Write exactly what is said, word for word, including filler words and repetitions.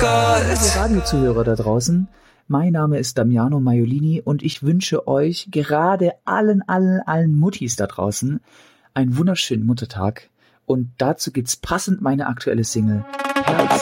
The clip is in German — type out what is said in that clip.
Liebe Radiozuhörer da draußen, mein Name ist Damiano Maiolini und ich wünsche euch, gerade allen, allen, allen Muttis da draußen, einen wunderschönen Muttertag. Und dazu gibt's passend meine aktuelle Single Herz.